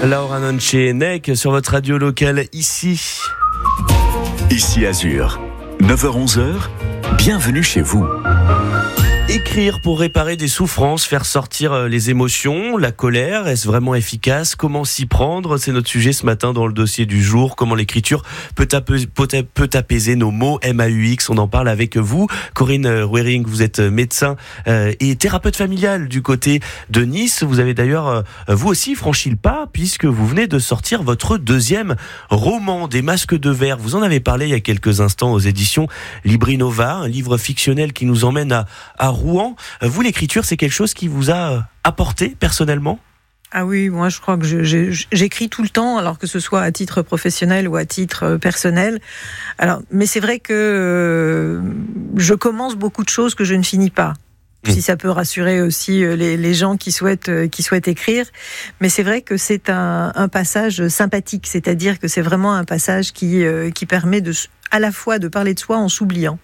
Laura Nonche Nek sur votre radio locale ici. Ici Azur, 9h-11h, bienvenue chez vous. Écrire pour réparer des souffrances, faire sortir les émotions, la colère, est-ce vraiment efficace ? Comment s'y prendre ? C'est notre sujet ce matin dans le dossier du jour. Comment l'écriture peut apaiser nos maux, MAUX. On en parle avec vous. Corinne Ruering, vous êtes médecin et thérapeute familial du côté de Nice. Vous avez d'ailleurs, vous aussi, franchi le pas puisque vous venez de sortir votre deuxième roman, Des masques de verre. Vous en avez parlé il y a quelques instants aux éditions Librinova, un livre fictionnel qui nous emmène à Rouen. Vous, l'écriture, c'est quelque chose qui vous a apporté personnellement ? Ah oui, moi je crois que j'écris tout le temps, alors que ce soit à titre professionnel ou à titre personnel. Alors, mais c'est vrai que je commence beaucoup de choses que je ne finis pas. Si ça peut rassurer aussi les gens qui souhaitent écrire. Mais c'est vrai que c'est un passage sympathique, c'est-à-dire que c'est vraiment un passage qui permet à la fois de parler de soi en s'oubliant.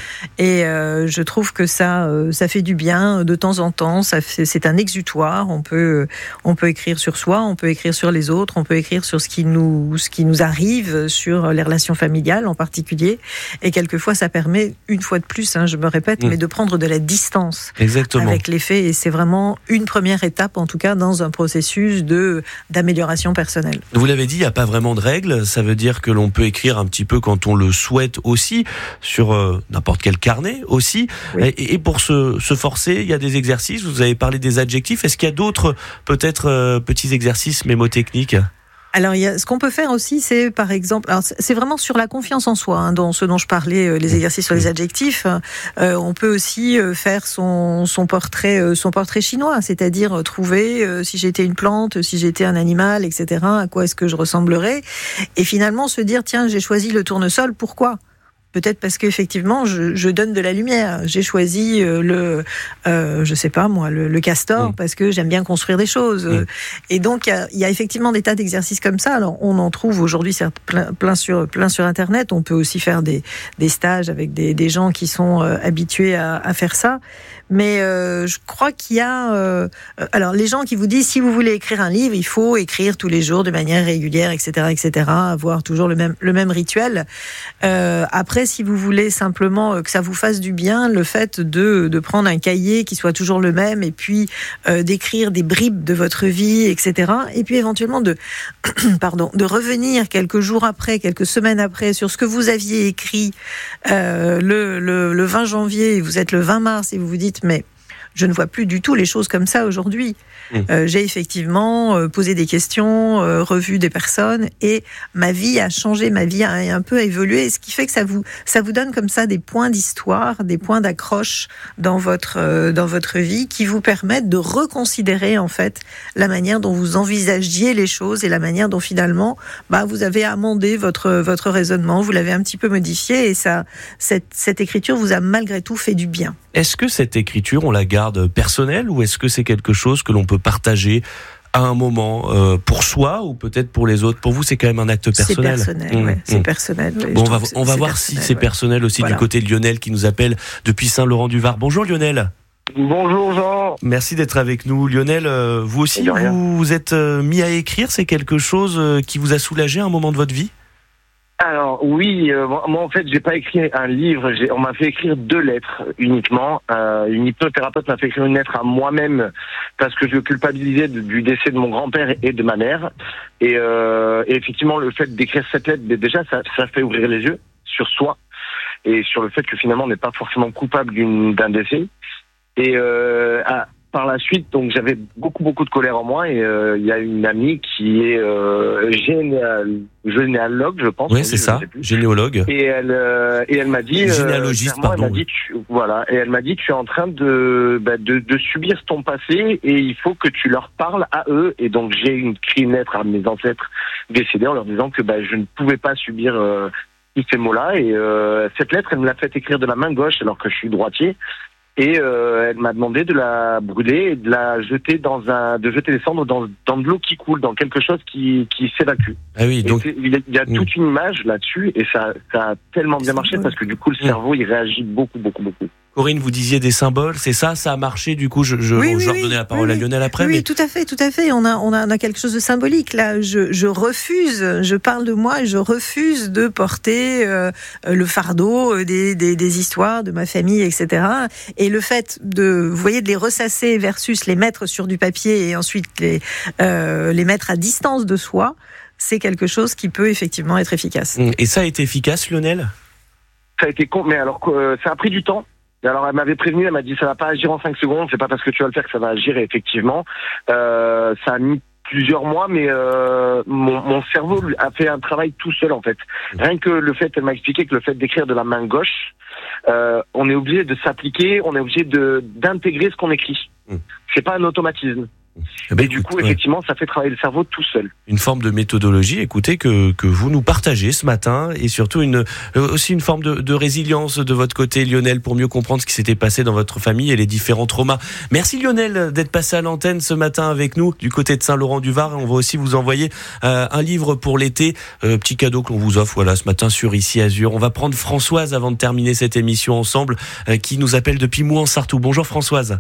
Et je trouve que ça fait du bien de temps en temps. C'est un exutoire. On peut écrire sur soi, on peut écrire sur les autres, on peut écrire sur ce qui nous arrive, sur les relations familiales en particulier. Et quelquefois, ça permet, une fois de plus, je me répète, mais de prendre de la distance. Exactement. Avec les faits. Et c'est vraiment une première étape, en tout cas, dans un processus d'amélioration personnelle. Vous l'avez dit, il n'y a pas vraiment de règles. Ça veut dire que l'on peut écrire un petit peu quand on le souhaite aussi, sur n'importe quel carnet aussi. Oui. Et pour se forcer, il y a des exercices. Vous avez parlé des adjectifs. Est-ce qu'il y a d'autres, peut-être, petits exercices mémotechniques ? Alors, ce qu'on peut faire aussi, c'est par exemple, alors c'est vraiment sur la confiance en soi, dans ce dont je parlais, les exercices sur les adjectifs. On peut aussi faire son portrait chinois, c'est-à-dire trouver si j'étais une plante, si j'étais un animal, etc. À quoi est-ce que je ressemblerais ? Et finalement se dire, tiens, j'ai choisi le tournesol, pourquoi ? Peut-être parce qu'effectivement, je donne de la lumière. J'ai choisi le castor parce que j'aime bien construire des choses. Et donc, il y a effectivement des tas d'exercices comme ça. Alors, on en trouve aujourd'hui plein sur Internet. On peut aussi faire des stages avec des gens qui sont habitués à faire ça. Mais je crois qu'il y a... alors, les gens qui vous disent, si vous voulez écrire un livre, il faut écrire tous les jours de manière régulière, etc., avoir toujours le même rituel. Après, si vous voulez simplement que ça vous fasse du bien, le fait de prendre un cahier qui soit toujours le même et puis d'écrire des bribes de votre vie, etc. Et puis éventuellement de revenir quelques jours après, quelques semaines après sur ce que vous aviez écrit le 20 janvier, vous êtes le 20 mars et vous vous dites mais je ne vois plus du tout les choses comme ça aujourd'hui. J'ai effectivement posé des questions, revu des personnes et ma vie a changé, ma vie a un peu évolué, ce qui fait que ça vous donne comme ça des points d'histoire, des points d'accroche dans votre vie qui vous permettent de reconsidérer en fait la manière dont vous envisagiez les choses et la manière dont finalement vous avez amendé votre raisonnement, vous l'avez un petit peu modifié et cette écriture vous a malgré tout fait du bien. Est-ce que cette écriture, on la garde personnelle ou est-ce que c'est quelque chose que l'on peut partager à un moment pour soi ou peut-être pour les autres ? Pour vous, c'est quand même un acte personnel. C'est personnel, c'est personnel. Oui, bon, on va voir si c'est personnel aussi du côté de Lionel qui nous appelle depuis Saint-Laurent-du-Var. Bonjour Lionel. Bonjour Jean. Merci d'être avec nous. Lionel, vous aussi, vous êtes mis à écrire. C'est quelque chose qui vous a soulagé à un moment de votre vie ? Alors oui, moi en fait j'ai pas écrit un livre, on m'a fait écrire 2 lettres uniquement. Une hypnothérapeute m'a fait écrire une lettre à moi-même parce que je culpabilisais du décès de mon grand-père et de ma mère. Et effectivement le fait d'écrire cette lettre, déjà ça fait ouvrir les yeux sur soi et sur le fait que finalement on n'est pas forcément coupable d'un décès. Et par la suite, donc j'avais beaucoup de colère en moi et il y a une amie qui est généalogue, je pense. Oui, c'est ça, généalogue. Et elle m'a dit, généalogiste, pardon. Elle m'a dit, tu es en train de subir ton passé et il faut que tu leur parles à eux. Et donc j'ai écrit une lettre à mes ancêtres décédés en leur disant que je ne pouvais pas subir tous ces mots-là. Et cette lettre, elle me l'a fait écrire de la main gauche alors que je suis droitier. Et elle m'a demandé de la brûler et de la jeter de jeter les cendres dans de l'eau qui coule, dans quelque chose qui s'évacue. Ah oui, donc il y a toute une image là-dessus et ça a tellement bien marché parce que du coup le cerveau il réagit beaucoup. Corinne, vous disiez des symboles, c'est ça a marché, du coup, je redonnais la parole à Lionel après. Oui, tout à fait. On a quelque chose de symbolique, là. Je refuse, je parle de moi, et je refuse de porter le fardeau des histoires de ma famille, etc. Et le fait de les ressasser versus les mettre sur du papier et ensuite les mettre à distance de soi, c'est quelque chose qui peut effectivement être efficace. Et ça a été efficace, Lionel ? Ça a été mais alors ça a pris du temps. Alors elle m'avait prévenu, elle m'a dit ça va pas agir en 5 secondes, c'est pas parce que tu vas le faire que ça va agir, et effectivement ça a mis plusieurs mois, mais mon cerveau a fait un travail tout seul en fait. Rien que le fait, elle m'a expliqué que le fait d'écrire de la main gauche, on est obligé de s'appliquer, on est obligé d'intégrer ce qu'on écrit. C'est pas un automatisme. Et du coup, effectivement, ça fait travailler le cerveau tout seul. Une forme de méthodologie, écoutez, que vous nous partagez ce matin, et surtout aussi une forme de résilience de votre côté, Lionel, pour mieux comprendre ce qui s'était passé dans votre famille et les différents traumas. Merci Lionel d'être passé à l'antenne ce matin avec nous du côté de Saint-Laurent-du-Var. Et on va aussi vous envoyer un livre pour l'été, petit cadeau qu'on vous offre ce matin sur Ici Azur. On va prendre Françoise avant de terminer cette émission ensemble, qui nous appelle depuis Mouans-Sartoux. Bonjour Françoise.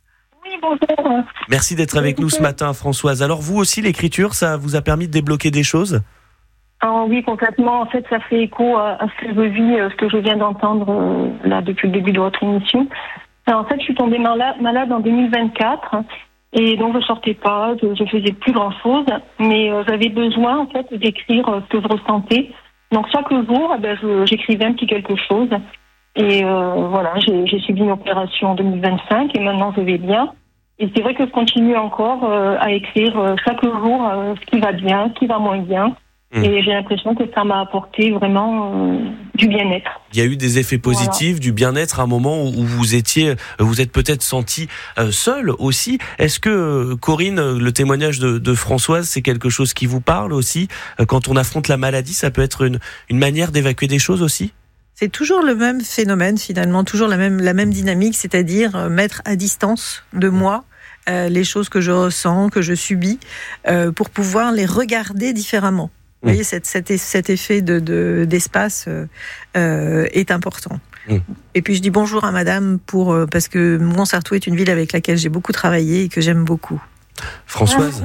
Bonjour. Merci d'être avec nous ce matin, Françoise. Alors vous aussi, l'écriture, ça vous a permis de débloquer des choses ? Oui, complètement. En fait, ça fait écho à ce que je vis, ce que je viens d'entendre là depuis le début de votre émission. En fait, je suis tombée malade en 2024 et donc je sortais pas, je faisais plus grand-chose, mais j'avais besoin en fait d'écrire ce que je ressentais. Donc chaque jour, j'écrivais un petit quelque chose. Et voilà, j'ai subi une opération en 2025 et maintenant je vais bien. Et c'est vrai que je continue encore à écrire chaque jour ce qui va bien, ce qui va moins bien. Et j'ai l'impression que ça m'a apporté vraiment du bien-être. Il y a eu des effets positifs, du bien-être à un moment où vous êtes peut-être senti seule aussi. Est-ce que, Corinne, le témoignage de Françoise, c'est quelque chose qui vous parle aussi ? Quand on affronte la maladie, ça peut être une manière d'évacuer des choses aussi ? C'est toujours le même phénomène finalement, toujours la même dynamique, c'est-à-dire mettre à distance de moi les choses que je ressens, que je subis, pour pouvoir les regarder différemment. Vous voyez, cet effet d'espace est important. Et puis je dis bonjour à madame parce que Mouans-Sartoux est une ville avec laquelle j'ai beaucoup travaillé et que j'aime beaucoup. Françoise,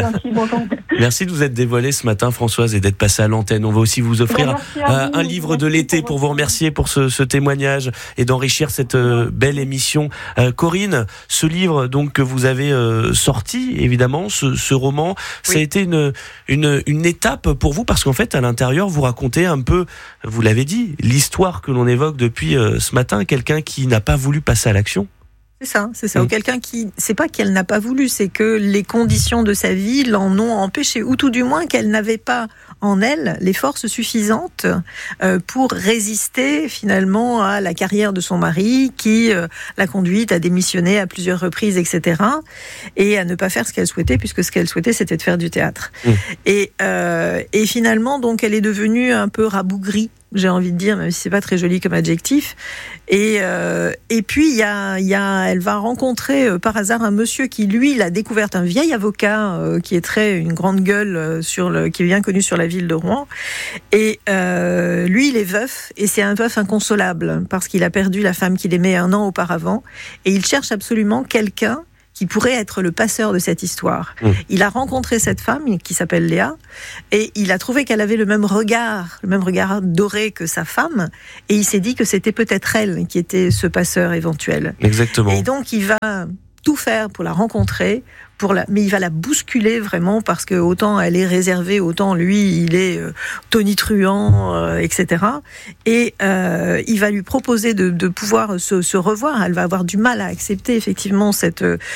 merci de vous être dévoilée ce matin, Françoise, et d'être passée à l'antenne. On va aussi vous offrir un livre de l'été pour vous remercier pour ce témoignage et d'enrichir cette belle émission. Corinne, ce livre donc que vous avez sorti, évidemment, ce roman, ça a été une étape pour vous, parce qu'en fait, à l'intérieur, vous racontez un peu, vous l'avez dit, l'histoire que l'on évoque depuis ce matin, quelqu'un qui n'a pas voulu passer à l'action. C'est ça. Ou quelqu'un c'est pas qu'elle n'a pas voulu, c'est que les conditions de sa vie l'en ont empêché, ou tout du moins qu'elle n'avait pas en elle les forces suffisantes pour résister finalement à la carrière de son mari, qui l'a conduite à démissionner à plusieurs reprises, etc. et à ne pas faire ce qu'elle souhaitait, puisque ce qu'elle souhaitait, c'était de faire du théâtre. Et finalement, donc, elle est devenue un peu rabougrie, j'ai envie de dire, même si c'est pas très joli comme adjectif. Et puis elle va rencontrer par hasard un monsieur qui, lui, l'a découverte, un vieil avocat qui est une grande gueule qui est bien connu sur la ville de Rouen. Et lui, il est veuf, et c'est un veuf inconsolable parce qu'il a perdu la femme qu'il aimait 1 an auparavant, et il cherche absolument quelqu'un qui pourrait être le passeur de cette histoire. Il a rencontré cette femme qui s'appelle Léa, et il a trouvé qu'elle avait le même regard doré que sa femme, et il s'est dit que c'était peut-être elle qui était ce passeur éventuel. Exactement. Et donc il va tout faire pour la rencontrer, mais il va la bousculer vraiment, parce que autant elle est réservée, autant lui il est tonitruant, etc. Et il va lui proposer de pouvoir se revoir. Elle va avoir du mal à accepter effectivement ces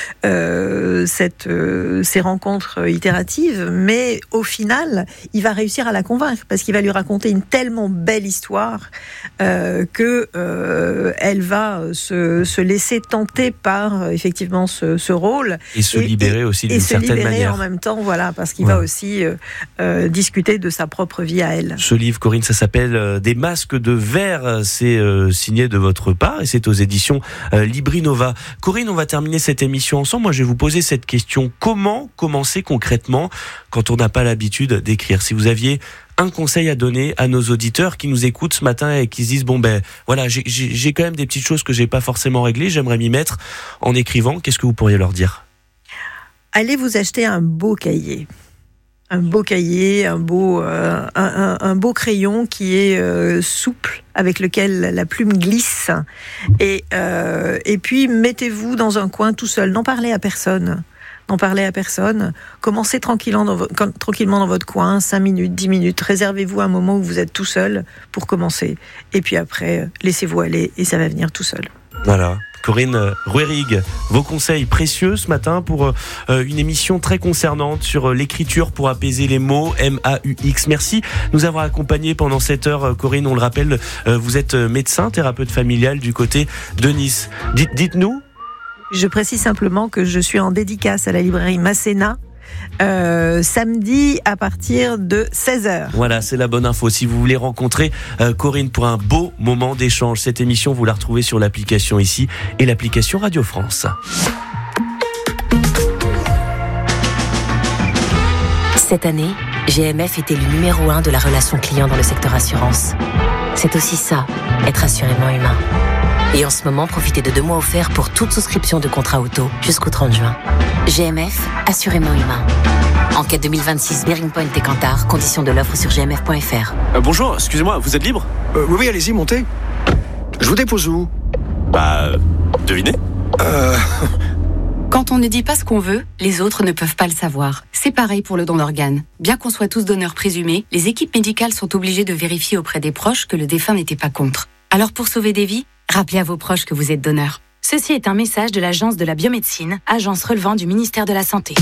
rencontres itératives, mais au final il va réussir à la convaincre, parce qu'il va lui raconter une tellement belle histoire que elle va se laisser tenter par effectivement ce rôle, et se libérer aussi d'une certaine manière. En même temps, voilà, parce qu'il va aussi discuter de sa propre vie à elle. Ce livre, Corinne, ça s'appelle Des masques de verre. C'est signé de votre part et c'est aux éditions Librinova. Corinne, on va terminer cette émission ensemble. Moi, je vais vous poser cette question. Comment commencer concrètement quand on n'a pas l'habitude d'écrire ? Si vous aviez un conseil à donner à nos auditeurs qui nous écoutent ce matin et qui se disent voilà, j'ai quand même des petites choses que j'ai pas forcément réglées, j'aimerais m'y mettre en écrivant. Qu'est-ce que vous pourriez leur dire ? Allez vous acheter un beau cahier. Un beau cahier, un beau crayon qui est souple, avec lequel la plume glisse. Et puis, mettez-vous dans un coin tout seul. N'en parlez à personne. Commencez tranquillement dans votre coin, 5 minutes, 10 minutes. Réservez-vous un moment où vous êtes tout seul pour commencer. Et puis après, laissez-vous aller et ça va venir tout seul. Voilà. Corinne Rouerig, vos conseils précieux ce matin pour une émission très concernante sur l'écriture pour apaiser les mots, MAUX. Merci de nous avoir accompagnés pendant cette heure. Corinne, on le rappelle, vous êtes médecin, thérapeute familial du côté de Nice. Dites-nous. Je précise simplement que je suis en dédicace à la librairie Masséna. Samedi à partir de 16h. Voilà, c'est la bonne info. Si vous voulez rencontrer Corinne pour un beau moment d'échange, cette émission, vous la retrouvez sur l'application ici et l'application Radio France. Cette année, GMF est élu numéro 1 de la relation client dans le secteur assurance. C'est aussi ça, être assurément humain. Et en ce moment, profitez de 2 mois offerts pour toute souscription de contrat auto jusqu'au 30 juin. GMF, assurément humain. Enquête 2026, Bearing Point et Kantar. Conditions de l'offre sur gmf.fr. Bonjour, excusez-moi, vous êtes libre ? Oui, allez-y, montez. Je vous dépose où ? Devinez ? Quand on ne dit pas ce qu'on veut, les autres ne peuvent pas le savoir. C'est pareil pour le don d'organes. Bien qu'on soit tous donneurs présumés, les équipes médicales sont obligées de vérifier auprès des proches que le défunt n'était pas contre. Alors pour sauver des vies, rappelez à vos proches que vous êtes donneur. Ceci est un message de l'Agence de la biomédecine, agence relevant du ministère de la Santé.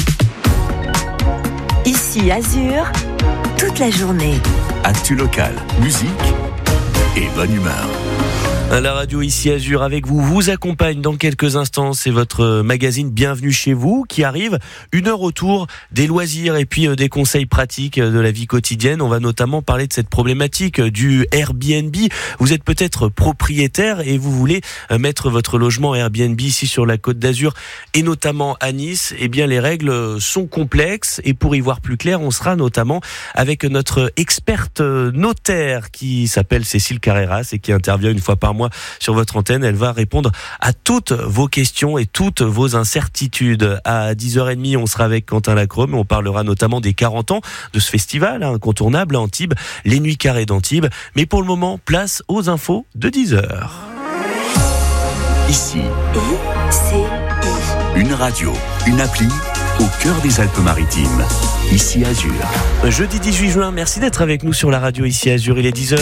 Ici Azur, toute la journée. Actu local, musique et bonne humeur. La radio ici Azur avec vous accompagne dans quelques instants. C'est votre magazine Bienvenue chez vous qui arrive. 1 heure autour des loisirs et puis des conseils pratiques de la vie quotidienne. On va notamment parler de cette problématique du Airbnb. Vous êtes peut-être propriétaire et vous voulez mettre votre logement Airbnb ici sur la Côte d'Azur et notamment à Nice. Eh bien, les règles sont complexes et pour y voir plus clair, on sera notamment avec notre experte notaire qui s'appelle Cécile Carreras et qui intervient une fois par mois sur votre antenne. Elle va répondre à toutes vos questions et toutes vos incertitudes. À 10h30, on sera avec Quentin Lacrome. On parlera notamment des 40 ans de ce festival incontournable à Antibes, les Nuits Carrées d'Antibes. Mais pour le moment, place aux infos de 10h. Ici, une radio, une appli au cœur des Alpes-Maritimes. Ici Azur. Jeudi 18 juin, merci d'être avec nous sur la radio ici Azur. Il est 10h.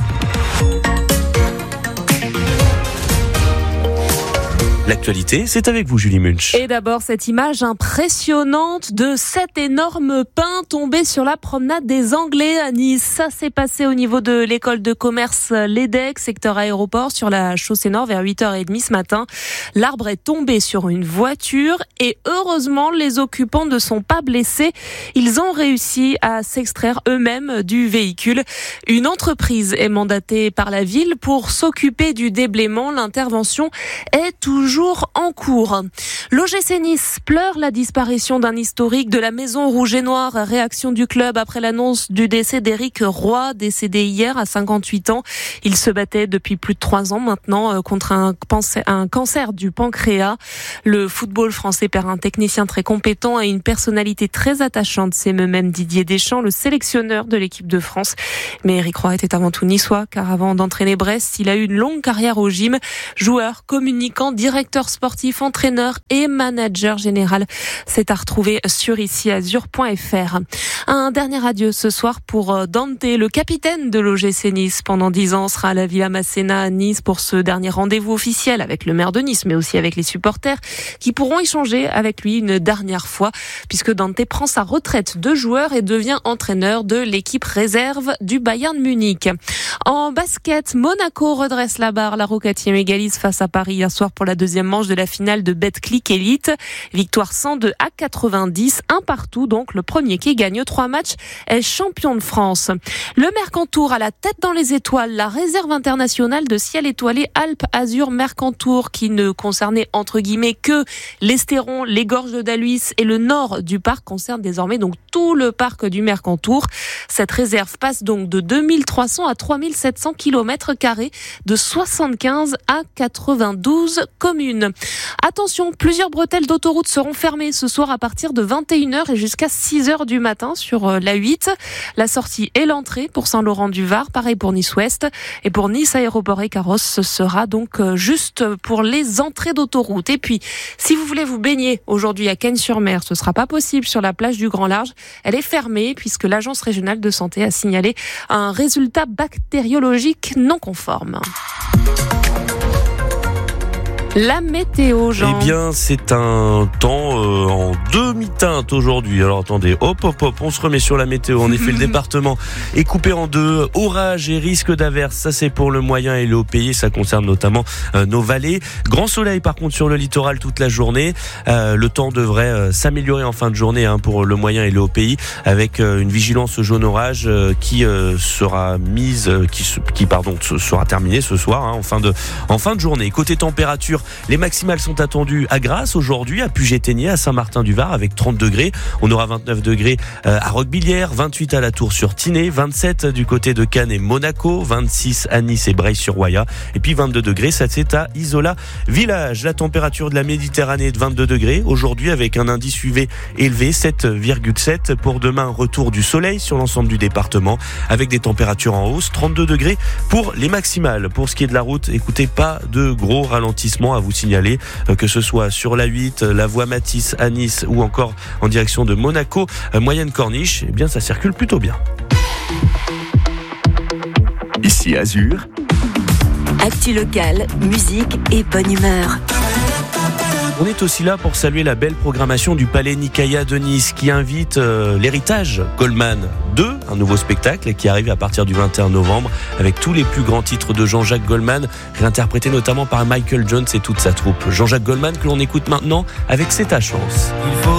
L'actualité, c'est avec vous, Julie Munch. Et d'abord, cette image impressionnante de 7 énormes pins tombés sur la promenade des Anglais à Nice. Ça s'est passé au niveau de l'école de commerce l'EDEC, secteur aéroport, sur la chaussée nord vers 8h30 ce matin. L'arbre est tombé sur une voiture et heureusement, les occupants ne sont pas blessés. Ils ont réussi à s'extraire eux-mêmes du véhicule. Une entreprise est mandatée par la ville pour s'occuper du déblaiement. L'intervention est toujours en cours. L'OGC Nice pleure la disparition d'un historique de la Maison Rouge et Noire. Réaction du club après l'annonce du décès d'Éric Roy, décédé hier à 58 ans. Il se battait depuis plus de 3 ans maintenant contre un cancer du pancréas. Le football français perd un technicien très compétent et une personnalité très attachante. C'est même Didier Deschamps, le sélectionneur de l'équipe de France. Mais Éric Roy était avant tout niçois, car avant d'entraîner Brest, il a eu une longue carrière au gym. Joueur, communicant, directeur sportif, entraîneur et manager général. C'est à retrouver sur iciazur.fr. Un dernier adieu ce soir pour Dante, le capitaine de l'OGC Nice. Pendant 10 ans, sera à la Villa Masséna à Nice pour ce dernier rendez-vous officiel avec le maire de Nice, mais aussi avec les supporters qui pourront échanger avec lui une dernière fois puisque Dante prend sa retraite de joueur et devient entraîneur de l'équipe réserve du Bayern Munich. En basket, Monaco redresse la barre. La Rocatième égalise face à Paris hier soir pour la 2e deuxième manche de la finale de Betclic Elite. Victoire 102 à 90, un partout donc. Le premier qui gagne 3 matchs est champion de France. Le Mercantour à la tête dans les étoiles, la réserve internationale de ciel étoilé Alpes-Azur Mercantour qui ne concernait entre guillemets que l'Estéron, les gorges de Daluis et le nord du parc concerne désormais donc tout le parc du Mercantour. Cette réserve passe donc de 2300 à 3700 km², de 75 à 92 communes. Attention, plusieurs bretelles d'autoroute seront fermées ce soir à partir de 21h et jusqu'à 6h du matin sur l'A8. La sortie et l'entrée pour Saint-Laurent-du-Var, pareil pour Nice-Ouest. Et pour Nice Aéroport et Carrosse, ce sera donc juste pour les entrées d'autoroute. Et puis, si vous voulez vous baigner aujourd'hui à Cagnes-sur-Mer, ce sera pas possible sur la plage du Grand Large. Elle est fermée puisque l'Agence régionale de santé a signalé un résultat bactériologique non conforme. La météo, Jean. Eh bien, c'est un temps en demi-teinte aujourd'hui. Alors attendez, hop, on se remet sur la météo. En effet, le département est coupé en deux. Orage et risque d'averse, ça c'est pour le moyen et le haut pays. Ça concerne notamment nos vallées. Grand soleil par contre sur le littoral toute la journée. Le temps devrait s'améliorer en fin de journée pour le moyen et le haut pays, avec une vigilance jaune orage qui sera sera terminée ce soir en fin de journée. Côté température, les maximales sont attendues à Grasse aujourd'hui, à Puget-Théniers, à Saint-Martin-du-Var avec 30 degrés. On aura 29 degrés à Roquebillière, 28 à la Tour-sur-Tinée, 27 du côté de Cannes et Monaco, 26 à Nice et Breil-sur-Roya. Et puis 22 degrés, ça c'est à Isola Village. La température de la Méditerranée est de 22 degrés aujourd'hui avec un indice UV élevé, 7,7. Pour demain, retour du soleil sur l'ensemble du département avec des températures en hausse, 32 degrés pour les maximales. Pour ce qui est de la route, écoutez, pas de gros ralentissements à vous signaler, que ce soit sur l'A8, la voie Matisse à Nice ou encore en direction de Monaco, moyenne corniche, eh bien ça circule plutôt bien. Ici Azur. Actu locale, musique et bonne humeur. On est aussi là pour saluer la belle programmation du Palais Nicaïa de Nice qui invite l'héritage Goldman 2, un nouveau spectacle qui arrive à partir du 21 novembre avec tous les plus grands titres de Jean-Jacques Goldman, réinterprétés notamment par Michael Jones et toute sa troupe. Jean-Jacques Goldman que l'on écoute maintenant avec C'est ta chance.